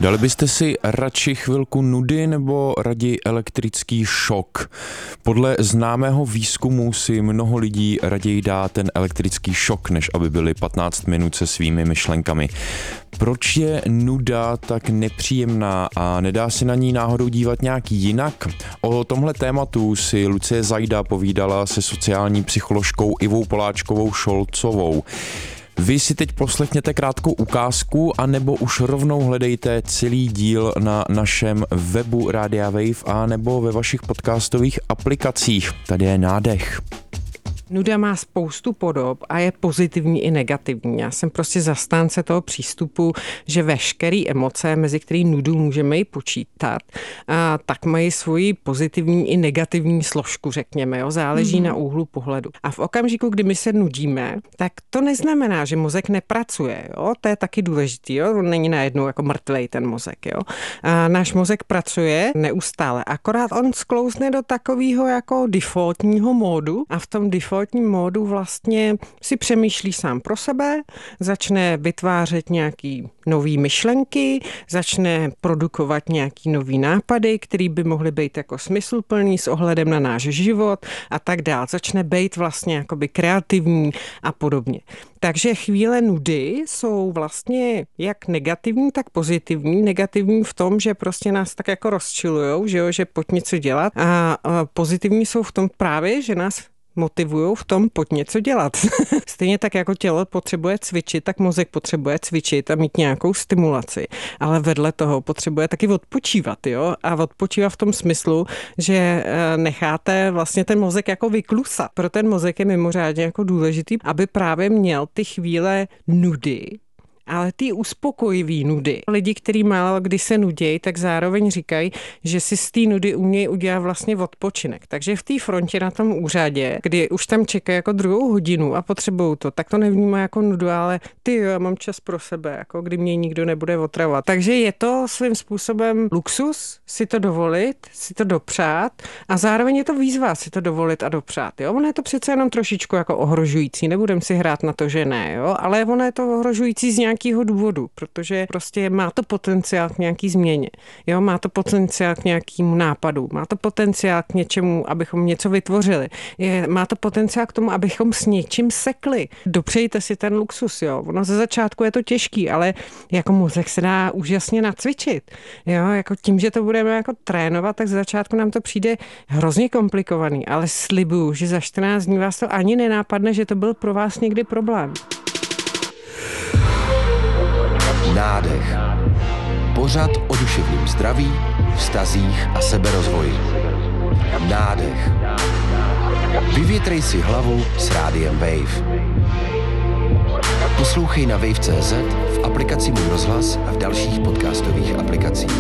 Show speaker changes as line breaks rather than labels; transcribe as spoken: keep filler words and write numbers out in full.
Dali byste si radši chvilku nudy nebo raději elektrický šok? Podle známého výzkumu si mnoho lidí raději dá ten elektrický šok, než aby byli patnáct minut se svými myšlenkami. Proč je nuda tak nepříjemná a nedá se na ní náhodou dívat nějak jinak? O tomhle tématu si Lucie Zajda povídala se sociální psycholožkou Ivou Poláčkovou Šolcovou. Vy si teď poslechněte krátkou ukázku, anebo už rovnou hledejte celý díl na našem webu Rádia Wave a nebo ve vašich podcastových aplikacích. Tady je nádech.
Nuda má spoustu podob a je pozitivní i negativní. Já jsem prostě zastánce toho přístupu, že veškerý emoce, mezi který nudu můžeme i počítat, a tak mají svoji pozitivní i negativní složku, řekněme. Jo? Záleží mm. na úhlu pohledu. A v okamžiku, kdy my se nudíme, tak to neznamená, že mozek nepracuje. Jo? To je taky důležitý. Jo? On není najednou jako mrtvej ten mozek. Jo? A náš mozek pracuje neustále. Akorát on sklouzne do takového jako defaultního módu a v tom default módu vlastně si přemýšlí sám pro sebe, začne vytvářet nějaký nový myšlenky, začne produkovat nějaký nový nápady, které by mohly být jako smysluplný s ohledem na náš život a tak dál. Začne být vlastně jakoby kreativní a podobně. Takže chvíle nudy jsou vlastně jak negativní, tak pozitivní. Negativní v tom, že prostě nás tak jako rozčilujou, že jo, že pojď něco dělat. A pozitivní jsou v tom právě, že nás motivují v tom pojď něco dělat. Stejně tak jako tělo potřebuje cvičit, tak mozek potřebuje cvičit a mít nějakou stimulaci. Ale vedle toho potřebuje taky odpočívat, jo? A odpočívat v tom smyslu, že necháte vlastně ten mozek jako vyklusat. Pro ten mozek je mimořádně jako důležitý, aby právě měl ty chvíle nudy, ale ty uspokojivý nudy. Lidi, kteří málo kdy se nudějí, tak zároveň říkají, že si z té nudy umějí udělat vlastně odpočinek. Takže v té frontě na tom úřadě, kdy už tam čekají jako druhou hodinu a potřebují to, tak to nevnímá jako nudu, ale ty jo, já mám čas pro sebe, jako kdy mě nikdo nebude otravovat. Takže je to svým způsobem luxus si to dovolit, si to dopřát a zároveň je to výzva si to dovolit a dopřát. Jo? Ono je to přece jenom trošičku jako ohrožující, nebudem si hrát na to, že ne, jo? Ale ono je to ohrožující z nějak nějakého důvodu, protože prostě má to potenciál k nějaký změně. Jo, má to potenciál k nějakému nápadu, má to potenciál k něčemu, abychom něco vytvořili. Je, má to potenciál k tomu, abychom s něčím sekli. Dopřejte si ten luxus, jo. Ono ze začátku je to těžký, ale jako mozek se dá úžasně nacvičit. Jo, jako tím, že to budeme jako trénovat, tak ze začátku nám to přijde hrozně komplikovaný, ale slibuju, že za čtrnáct dní vás to ani nenápadne, že to byl pro vás někdy problém.
Nádech. Pořad o duševním zdraví, vztazích a seberozvoji. Nádech. Vyvětrej si hlavu s Rádiem Wave. Poslouchej na wave tečka cé zet, v aplikaci Můj rozhlas a v dalších podcastových aplikacích.